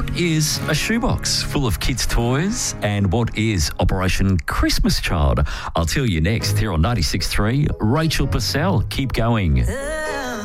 What is a shoebox full of kids' toys? And what is Operation Christmas Child? I'll tell you next here on 96.3. Rachel Purcell, keep going.